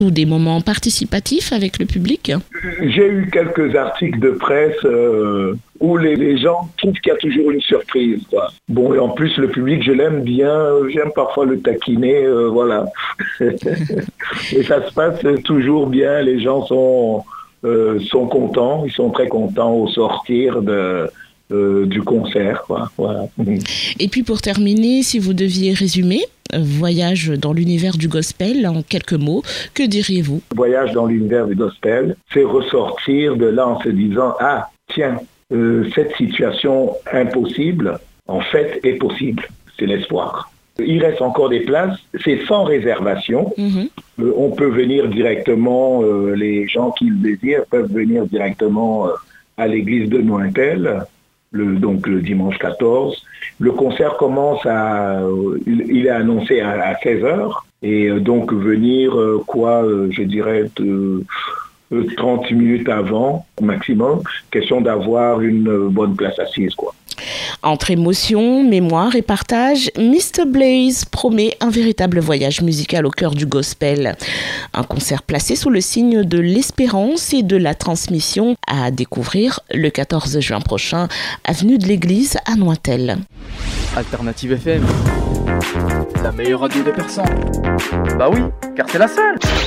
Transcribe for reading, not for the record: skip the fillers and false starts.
ou des moments participatifs avec le public? J'ai eu quelques articles de presse où les gens trouvent qu'il y a toujours une surprise, quoi. Bon, et en plus, le public, je l'aime bien, j'aime parfois le taquiner, voilà. Et ça se passe toujours bien, les gens sont contents, ils sont très contents au sortir du concert, quoi. Voilà. Et puis pour terminer, si vous deviez résumer Voyage dans l'univers du gospel en quelques mots, que diriez-vous? Voyage dans l'univers du gospel, c'est ressortir de là en se disant « Ah, tiens, cette situation impossible, en fait, est possible. » C'est l'espoir. Il reste encore des places, c'est sans réservation. On peut venir directement, les gens qui le désirent peuvent venir directement à l'église de Nointel, donc le dimanche 14. Le concert commence il est annoncé à 16h, et donc venir, je dirais 30 minutes avant, maximum, question d'avoir une bonne place assise, quoi. Entre émotion, mémoire et partage, Mr Blaze promet un véritable voyage musical au cœur du gospel. Un concert placé sous le signe de l'espérance et de la transmission à découvrir le 14 juin prochain, avenue de l'Église à Nointel. Alternative FM, la meilleure radio des Persans. Bah oui, car c'est la seule.